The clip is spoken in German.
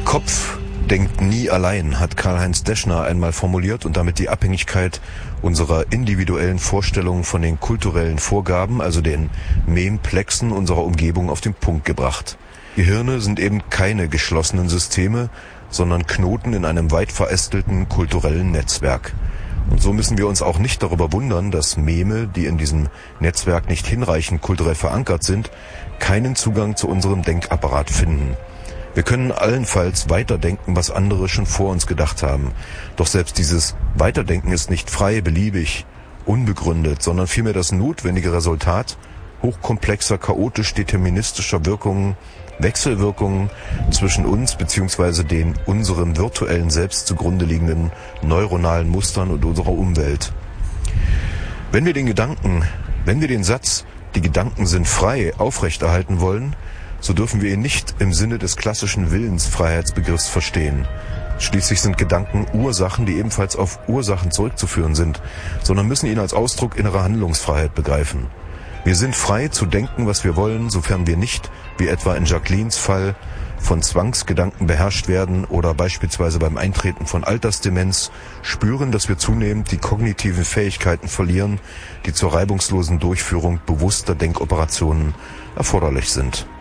Kopf denkt nie allein, hat Karl-Heinz Deschner einmal formuliert und damit die Abhängigkeit unserer individuellen Vorstellungen von den kulturellen Vorgaben, also den Memplexen unserer Umgebung, auf den Punkt gebracht. Gehirne sind eben keine geschlossenen Systeme, sondern Knoten in einem weit verästelten kulturellen Netzwerk. Und so müssen wir uns auch nicht darüber wundern, dass Meme, die in diesem Netzwerk nicht hinreichend kulturell verankert sind, keinen Zugang zu unserem Denkapparat finden. Wir können allenfalls weiterdenken, was andere schon vor uns gedacht haben. Doch selbst dieses Weiterdenken ist nicht frei, beliebig, unbegründet, sondern vielmehr das notwendige Resultat hochkomplexer, chaotisch-deterministischer Wirkungen, Wechselwirkungen zwischen uns bzw. den unserem virtuellen Selbst zugrunde liegenden neuronalen Mustern und unserer Umwelt. Wenn wir den Satz, die Gedanken sind frei, aufrechterhalten wollen, so dürfen wir ihn nicht im Sinne des klassischen Willensfreiheitsbegriffs verstehen. Schließlich sind Gedanken Ursachen, die ebenfalls auf Ursachen zurückzuführen sind, sondern müssen ihn als Ausdruck innerer Handlungsfreiheit begreifen. Wir sind frei zu denken, was wir wollen, sofern wir nicht, wie etwa in Jacquelines Fall, von Zwangsgedanken beherrscht werden oder beispielsweise beim Eintreten von Altersdemenz spüren, dass wir zunehmend die kognitiven Fähigkeiten verlieren, die zur reibungslosen Durchführung bewusster Denkoperationen erforderlich sind.